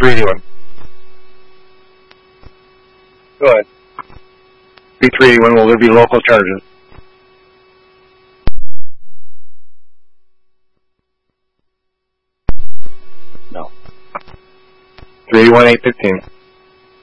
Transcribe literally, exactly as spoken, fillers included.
three eighty-one. Go ahead. B three eighty-one, will there be local charges? No. three eighty-one, eight fifteen.